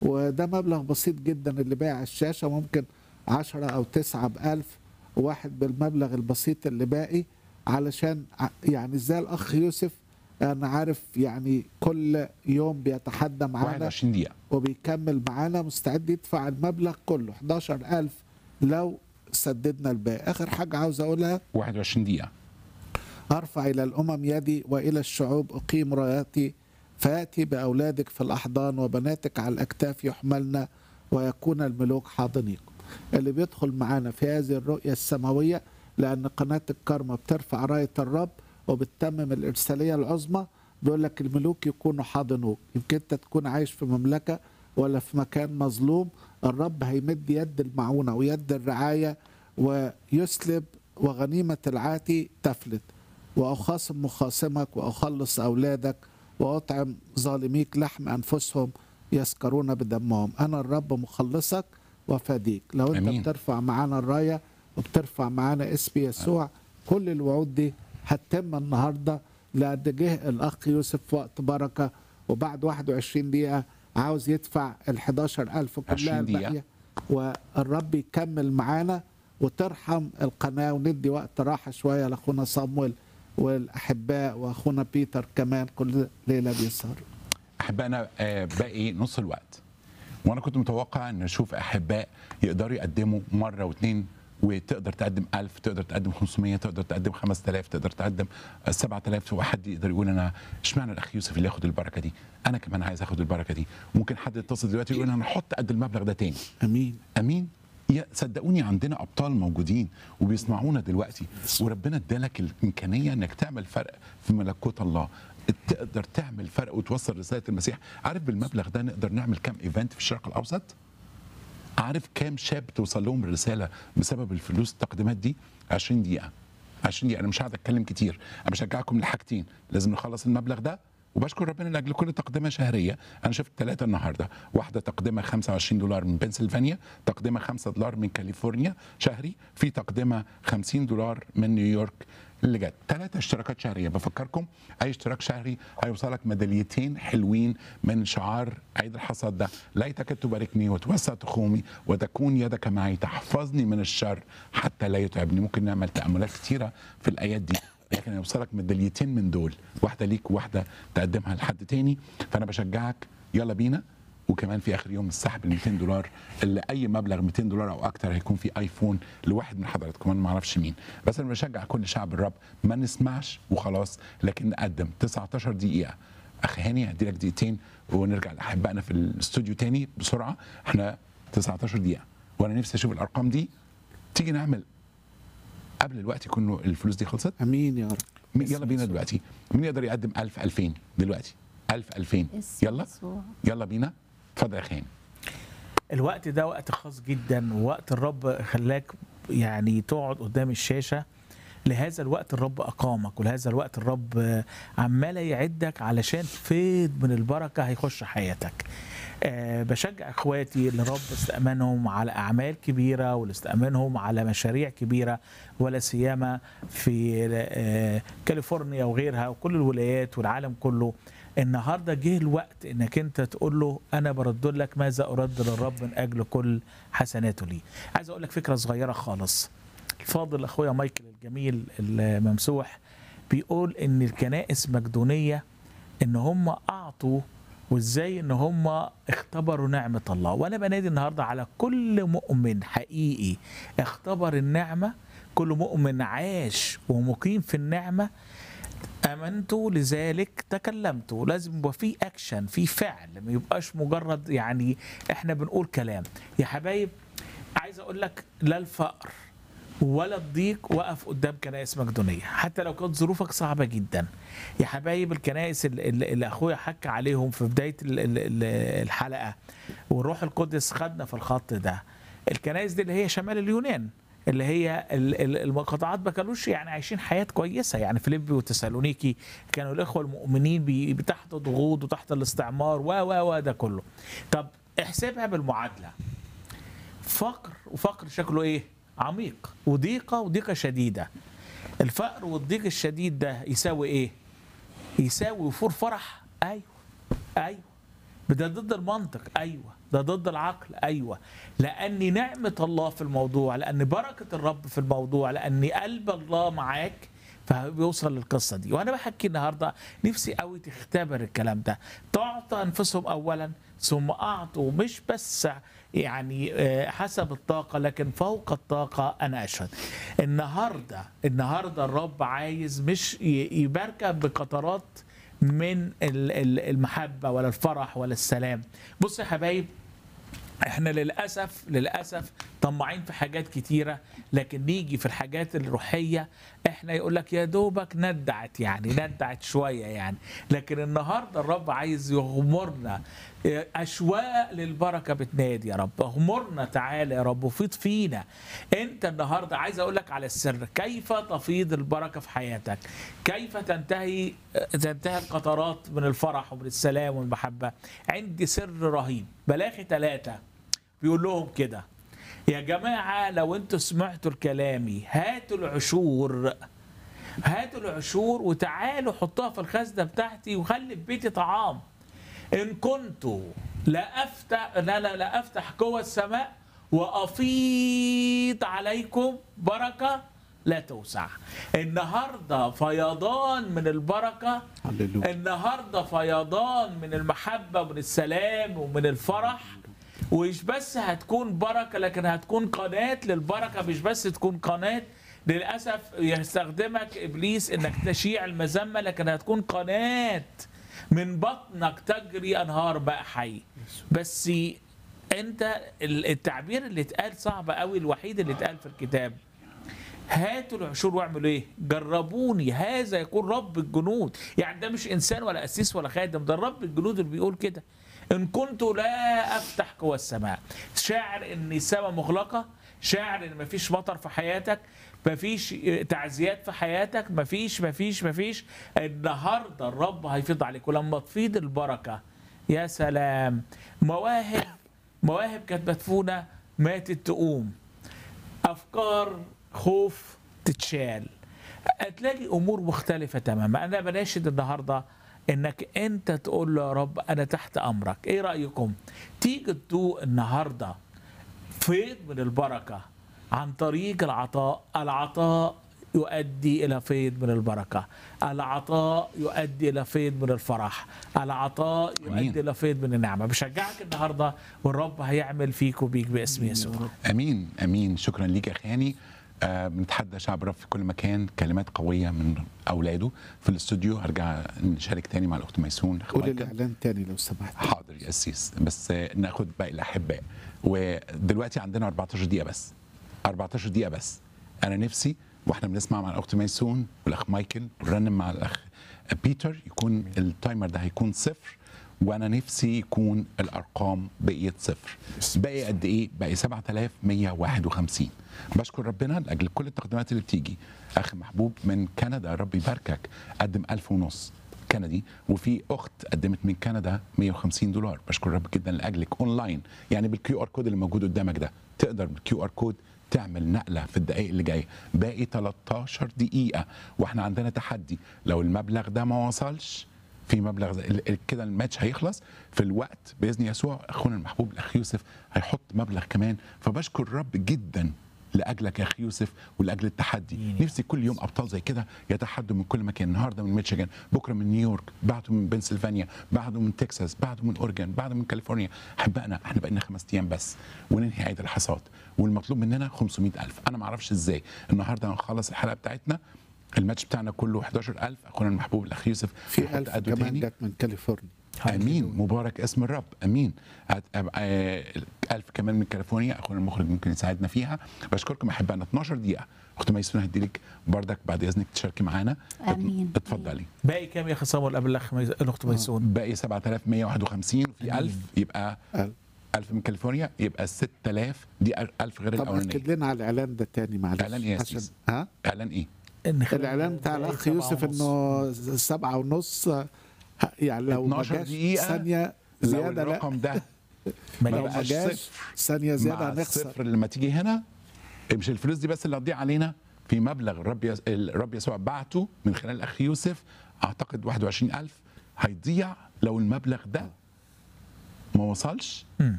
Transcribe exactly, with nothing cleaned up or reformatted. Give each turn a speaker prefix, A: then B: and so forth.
A: وده مبلغ بسيط جدا اللي بايع الشاشة، ممكن عشرة أو تسعة بألف، وواحد بالمبلغ البسيط اللي باقي، علشان ع- يعني ازاي الأخ يوسف أنا عارف يعني كل يوم بيتحدى معانا
B: واحد وعشرين دقيقة.
A: وبيكمل معانا، مستعد يدفع المبلغ كله حداشر ألف لو سددنا الباقي. آخر حاجة عاوز أقولها،
B: واحد وعشرين دقيقة.
A: أرفع إلى الأمم يدي وإلى الشعوب أقيم رايتي، فيأتي بأولادك في الأحضان وبناتك على الأكتاف يحملن، ويكون الملوك حاضنيكم. اللي بيدخل معانا في هذه الرؤية السماوية، لأن قناة الكرمة بترفع راية الرب وبتتمم الإرسالية العظمى، بيقول لك الملوك يكونوا حاضنوك. يمكن أنت تكون عايش في مملكة ولا في مكان مظلوم، الرب هيمد يد المعونة ويد الرعاية ويسلب، وغنيمة العاتي تفلت، وأخاصم مخاصمك وأخلص أولادك وأطعم ظالميك لحم أنفسهم يسكرون بدمهم. أنا الرب مخلصك وفاديك. لو أنت
B: أمين.
A: بترفع معانا الراية وبترفع معانا اسم يسوع، كل الوعود دي هتتم النهاردة، لأن جه الأخ يوسف في وقت بركة، وبعد واحد وعشرين دقيقة عاوز يدفع ال حداشر ألف كلها
B: عشرين دقيقة.
A: الباقية، والرب يكمل معانا وترحم القناة، وندي وقت راحة شوية لأخونا صامويل والأحباء وأخونا بيتر كمان كل ليلة بيسهر.
B: احبائنا، آه، باقي نص الوقت، وانا كنت متوقع ان اشوف احباء يقدروا يقدموا مره واثنين، وتقدر تقدم ألف، تقدر تقدم خمسمية، تقدر تقدم خمسة آلاف، تقدر تقدم سبعة آلاف، وحد يقدر يقول انا اشمعنى الاخ يوسف اللي ياخد البركه دي، انا كمان عايز اخد البركه دي. ممكن حد يتصل دلوقتي يقول انا هحط قد المبلغ ده تاني.
A: أمين.
B: امين. يا صدقوني عندنا ابطال موجودين وبيسمعونا دلوقتي، وربنا ادالك الامكانيه انك تعمل فرق في ملكوت الله، تقدر تعمل فرق وتوصل رساله المسيح. عارف بالمبلغ ده نقدر نعمل كام ايفنت في الشرق الاوسط؟ عارف كام شاب توصل لهم الرساله بسبب الفلوس التقديمات دي؟ عشرين دقيقه. عشرين دقيقه. انا مش هقعد اتكلم كتير، انا بشجعكم لحاجتين، لازم نخلص المبلغ ده، وبشكر ربنا لاجل كل تقدمه شهريه. انا شفت ثلاثه النهارده، واحده تقدمه خمسة وعشرين دولار من بنسلفانيا، تقدمه خمسة دولار من كاليفورنيا شهري، في تقدمه خمسين دولار من نيويورك اللي جت. ثلاثه اشتراكات شهريه. بفكركم اي اشتراك شهري هيوصلك ميداليتين حلوين من شعار عيد الحصاد ده: ليتك تباركني وتوسع تخومي وتكون يدك معي تحفظني من الشر حتى لا يتعبني. ممكن نعمل تاملات كثيره في الايات دي، لكن هيوصلك ميداليتين من دول، واحده ليك وواحده تقدمها لحد تاني. فانا بشجعك، يلا بينا. وكمان في اخر يوم السحب ال مئتين دولار، اللي اي مبلغ مئتين دولار او اكتر هيكون في ايفون لواحد من حضراتكم، انا ما اعرفش مين، بس انا بشجع كل شعب الرب ما نسمعش وخلاص، لكن نقدم. تسعتاشر دقيقه. اخ هاني هدي لك دقيقتين ونرجع لاحبائنا في الاستوديو تاني بسرعه. احنا تسعتاشر دقيقه، وانا نفسي اشوف الارقام دي تيجي نعمل قبل الوقت يكون الفلوس دي خلصت.
A: أمين يا رب.
B: مين- يلا بينا دلوقتي. مين يقدر يقدم ألف ألفين دلوقتي؟ ألف ألفين. يلا يلا بينا. اتفضل يا خان.
C: الوقت ده وقت خاص جدا، ووقت الرب خلاك يعني تقعد قدام الشاشة. لهذا الوقت الرب أقامك، ولهذا الوقت الرب عمال يعدك علشان فيض من البركة هيخش حياتك. أه بشجع اخواتي اللي رب استأمنهم على اعمال كبيره، واللي استأمنهم على مشاريع كبيره، ولا سيما في أه كاليفورنيا وغيرها وكل الولايات والعالم كله. النهارده جه الوقت انك انت تقول له انا برد لك ماذا ارد للرب من اجل كل حسناته لي. عايز اقول لك فكره صغيره خالص. الفاضل اخويا مايكل الجميل الممسوح بيقول ان الكنائس مقدونيه ان هم اعطوا، وازاي ان هم اختبروا نعمة الله. وانا بنادي النهاردة على كل مؤمن حقيقي اختبر النعمة، كل مؤمن عاش ومقيم في النعمة، امنت لذلك تكلمت. لازم يبقى في اكشن، في فعل، ما يبقاش مجرد يعني احنا بنقول كلام. يا حبايب عايز اقول لك، لا الفقر ولا الضيق وقف قدام كنائس مقدونية، حتى لو كانت ظروفك صعبة جدا. يا حبايب الكنائس اللي, اللي أخويا حكى عليهم في بداية الحلقة، والروح القدس خدنا في الخط ده، الكنائس دي اللي هي شمال اليونان، اللي هي المقاطعات ما كانوش يعني عايشين حياة كويسة. يعني فيليبي وتسالونيكي كانوا الإخوة المؤمنين تحت ضغوط وتحت الاستعمار و و و ده كله. طب احسبها بالمعادلة، فقر وفقر شكله ايه؟ عميق، وضيقة وضيقة شديدة. الفقر والضيق الشديد ده يساوي ايه؟ يساوي وفور فرح. ايوه ايوه ده ضد المنطق، ايوه ده ضد العقل، ايوه لان نعمه الله في الموضوع، لان بركه الرب في الموضوع، لان قلب الله معاك، فبيوصل للقصه دي. وانا بحكي النهارده نفسي قوي تختبر الكلام ده. تعطى انفسهم اولا ثم اعطوا، مش بس يعني حسب الطاقه لكن فوق الطاقه. انا اشهد النهارده النهارده الرب عايز مش يباركك بقطرات من المحبه ولا الفرح ولا السلام. بص يا حبايب، احنا للاسف للاسف طماعين في حاجات كتيره، لكن نيجي في الحاجات الروحيه احنا يقول لك يا دوبك ندعت، يعني ندعت شويه يعني. لكن النهارده الرب عايز يغمرنا، اشواق للبركه بتنادي يا رب، اغمرنا تعالى يا رب وفيض فينا. انت النهارده عايز اقول لك على السر كيف تفيض البركه في حياتك، كيف تنتهي تنتهي القطرات من الفرح ومن السلام والمحبه. عندي سر رهيب. بلاغي ثلاثه بيقول لهم كده: يا جماعة لو انتوا سمعتوا الكلامي هاتوا العشور، هاتوا العشور وتعالوا حطوها في الخزنة بتاعتي وخلي في بيتي طعام. إن كنتوا لا أفتح لا لا لا أفتح قوى السماء وأفيض عليكم بركة لا توسع. النهارده فيضان من البركة،
A: هللويا.
C: النهارده فيضان من المحبة ومن السلام ومن الفرح. ومش بس هتكون بركة لكن هتكون قناة للبركة، مش بس تكون قناة. للأسف يستخدمك إبليس إنك تشيع المذمة، لكن هتكون قناة من بطنك تجري أنهار ماء حي. بس أنت التعبير اللي اتقال صعب قوي، الوحيد اللي اتقال في الكتاب: هاتوا العشور واعملوا ايه؟ جربوني هذا يكون رب الجنود. يعني ده مش انسان ولا قسيس ولا خادم، ده رب الجنود اللي بيقول كده. ان كنت لا افتح قوى السماء. شاعر ان السماء مغلقه، شاعر ان مفيش مطر في حياتك، مفيش تعزيات في حياتك، مفيش مفيش مفيش النهارده الرب هيفيض عليك. ولما تفيض البركه يا سلام، مواهب مواهب كانت مدفونه ماتت تقوم، افكار خوف تتشال، هتلاقي امور مختلفه تماما. انا بناشد النهارده انك انت تقول له يا رب انا تحت امرك. ايه رايكم تيجي تدوق النهارده فيض من البركه عن طريق العطاء؟ العطاء يؤدي الى فيض من البركه، العطاء يؤدي الى فيض من الفرح، العطاء يؤدي الى فيض من النعمه. بشجعك النهارده والرب هيعمل فيك وبيك باسم يسوع.
B: امين امين. شكرا ليك يا خاني. آه بنتحدى شعب الرب في كل مكان، كلمات قويه من اولاده في الاستوديو. هرجع نشارك تاني مع الاخت ميسون.
A: قول الاعلان تاني لو سمحت.
B: حاضر يا قسيس، بس آه ناخد باقي الاحباء. ودلوقتي عندنا أربعتاشر دقيقه بس، أربعتاشر دقيقه بس. انا نفسي واحنا بنسمع مع الاخت ميسون والاخ مايكل ونرنم مع الاخ بيتر يكون التايمر ده هيكون صفر، وانا نفسي يكون الارقام بقيت صفر. باقي قد ايه؟ باقي سبعة آلاف ومية وواحد وخمسين. بشكر ربنا لاجل كل التقديمات اللي بتيجي. اخ محبوب من كندا ربي يباركك قدم ألف ونص كندي، وفي اخت قدمت من كندا مية وخمسين دولار. بشكر رب جدا لاجلك اونلاين، يعني بالكيو ار كود اللي موجود قدامك ده تقدر بالكيو ار كود تعمل نقله في الدقائق اللي جايه. باقي تلتاشر دقيقه واحنا عندنا تحدي، لو المبلغ ده ما وصلش في مبلغ كده الماتش هيخلص في الوقت باذن يسوع. اخونا المحبوب الاخ يوسف هيحط مبلغ كمان. فبشكر الرب جدا لاجلك يا اخي يوسف ولاجل التحدي. نفسي كل يوم ابطال زي كده يتحدوا من كل مكان. النهارده من ميشيغان، بكره من نيويورك، بعده من بنسلفانيا، بعده من تكساس، بعده من اورجن، بعده من كاليفورنيا. احبائنا احنا بقينا خمس ايام بس وننهي عيد الحصاد، والمطلوب مننا خمسمية ألف. انا ما اعرفش ازاي النهارده هنخلص الحلقه بتاعتنا. الماتش بتاعنا كله حداشر ألف. اخونا المحبوب الاخ يوسف
A: في ألف كمان جت من كاليفورنيا.
B: امين، مبارك اسم الرب. امين. ألف كمان من كاليفورنيا. اخونا المخرج ممكن يساعدنا فيها. بشكركم احبائنا. اتناشر دقيقه. اخت ميسون هدي لك بردك بعد اذنك تشاركي معانا.
D: امين.
B: اتفضلي.
C: باقي كام يا اخي صامويل قبل الاخ الاخت ميسون؟
B: باقي سبعة آلاف ومية وواحد وخمسين. في ألف يبقى ألف من كاليفورنيا يبقى ستة آلاف. دي ألف غير الاولانيه.
A: طب اكد لنا على الاعلان ده تاني معلش.
B: اعلان ايه يا سيدي؟
A: ها؟
B: اعلان ايه؟
A: الاعلان بتاع الاخ يوسف انه سبعة ونص، يعني لو ما جاش ثانيه زياده.
B: لو الرقم ده
A: ما جاش ثانيه زياده هنخسر.
B: الصفر لما تيجي هنا مش الفلوس دي بس اللي هتضيع علينا. في مبلغ الرب يس... الرب يسوع بعته من خلال الاخ يوسف، اعتقد واحد وعشرين ألف هيضيع لو المبلغ ده ما وصلش
C: مم.